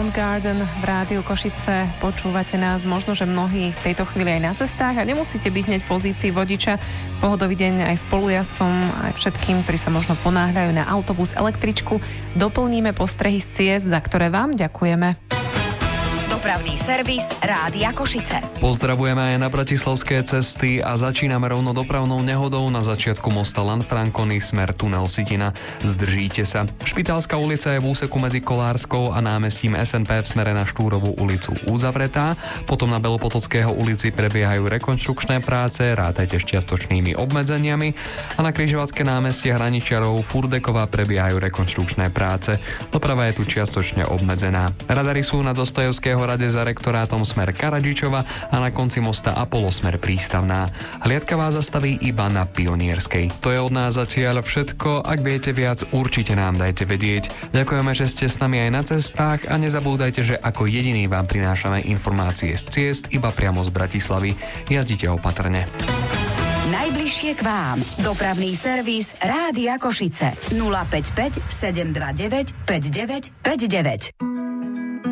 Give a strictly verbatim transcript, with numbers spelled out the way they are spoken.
Soundgarden v rádiu Košice. Počúvate nás možno, že mnohí v tejto chvíli aj na cestách a nemusíte byť hneď v pozícii vodiča. Pohodový deň aj spolujazdcom, aj všetkým, ktorí sa možno ponáhľajú na autobus, električku. Doplníme postrehy z ciest, za ktoré vám ďakujeme. Dopravný servis Rádia Košice. Pozdravujeme aj na bratislavské cesty a začíname rovno dopravnou nehodou na začiatku mosta Lanfranconi smer tunel Sitina. Zdržíte sa. Špitálska ulica je v úseku medzi Kolárskou a námestím es en pé v smere na Štúrovú ulicu uzavretá. Potom na Belopotockého ulici prebiehajú rekonštrukčné práce, rátajte s čiastočnými obmedzeniami a na križovatke námestie Hraničiarov Furdeková prebiehajú rekonštrukčné práce. Doprava je tu čiastočne obmedzená. Radary sú na Dostojevského rade za rektorátom smer Karadžičova a na konci mosta Apollo smer Prístavná. Hliadka vás zastaví iba na Pionierskej. To je od nás zatiaľ všetko. Ak viete viac, určite nám dajte vedieť. Ďakujeme, že ste s nami aj na cestách a nezabúdajte, že ako jediný vám prinášame informácie z ciest iba priamo z Bratislavy. Jazdite opatrne. Najbližšie k vám. Dopravný servis Rádia Košice. nula päť päť sedem dva deväť päť deväť päť deväť.